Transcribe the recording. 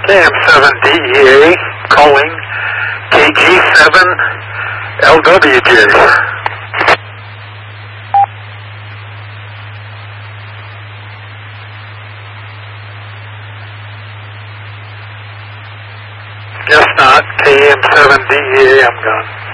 KM7DEA calling KG7LWJ. Guess not. KM7DEA, I'm gone.